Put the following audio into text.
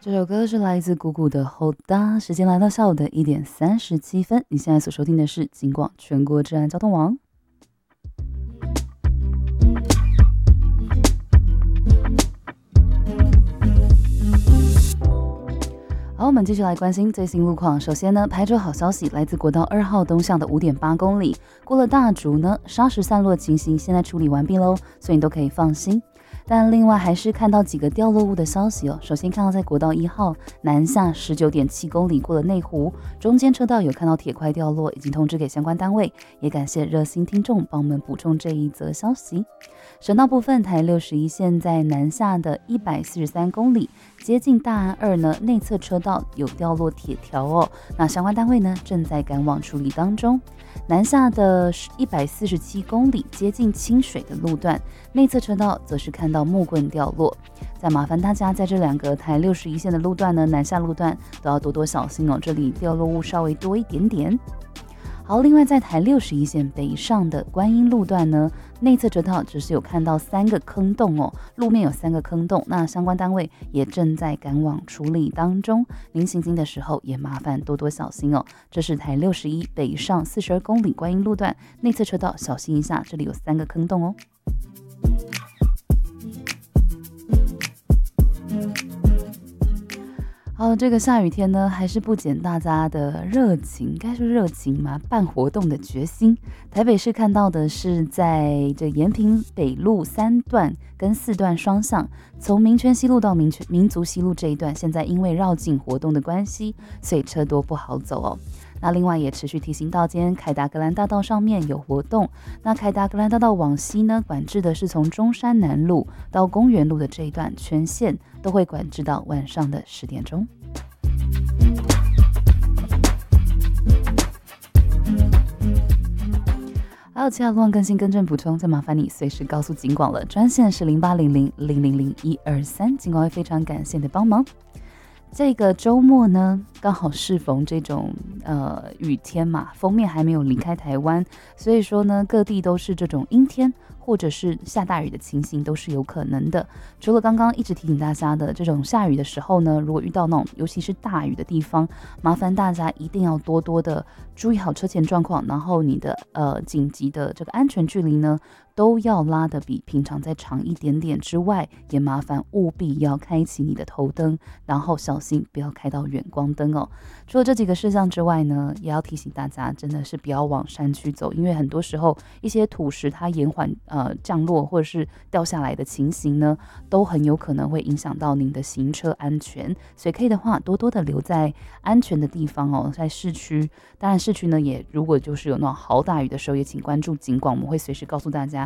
这首歌是来自谷谷的后搭，时间来到下午的1:37，你现在所收听的是警广全国治安交通网。好，我们继续来关心最新路况。首先呢，排州好消息，来自国道2号东向的5.8公里，过了大竹呢，砂石散落情形现在处理完毕喽，所以你都可以放心。但另外还是看到几个掉落物的消息哦。首先看到在国道1号南下19.7公里过了内湖，中间车道有看到铁块掉落，已经通知给相关单位，也感谢热心听众帮我们补充这一则消息。省道部分，台61线在南下的143公里，接近大安2呢，内侧车道有掉落铁条哦，那相关单位呢正在赶往处理当中。南下的147公里，接近清水的路段，内侧车道则是看到木棍掉落。再麻烦大家在这两个台61线的路段呢，南下路段都要多多小心哦，这里掉落物稍微多一点点。好，另外在台61线北上的观音路段呢，内侧车道只是有看到3个坑洞哦，路面有3个坑洞，那相关单位也正在赶往处理当中，您行经的时候也麻烦多多小心哦。这是台61北上42公里观音路段，内侧车道小心一下，这里有3个坑洞哦。好，这个下雨天呢，还是不减大家的热情，该说热情吗？办活动的决心。台北市看到的是，在这延平北路3段跟4段双向，从民权西路到民族西路这一段，现在因为绕境活动的关系，所以车多不好走哦。那另外也持续提醒到，今天凯达格兰大道上面有活动。那凯达格兰大道往西呢，管制的是从中山南路到公园路的这一段，全线都会管制到晚上的10点钟。还有其他路况更新、更正补充，再麻烦你随时告诉警广了，专线是0800000123，警广会非常感谢你的帮忙。这个周末呢，刚好适逢这种雨天嘛，锋面还没有离开台湾，所以说呢，各地都是这种阴天或者是下大雨的情形都是有可能的。除了刚刚一直提醒大家的这种下雨的时候呢，如果遇到那种尤其是大雨的地方，麻烦大家一定要多多的注意好车前状况，然后你的紧急的这个安全距离呢，都要拉得比平常再长一点点之外，也麻烦务必要开启你的头灯，然后小心不要开到远光灯哦。除了这几个事项之外呢，也要提醒大家，真的是不要往山区走，因为很多时候一些土石它延缓降落或者是掉下来的情形呢，都很有可能会影响到您的行车安全，所以可以的话多多的留在安全的地方哦，在市区。当然市区呢，也如果就是有那种好大雨的时候，也请关注警广，我们会随时告诉大家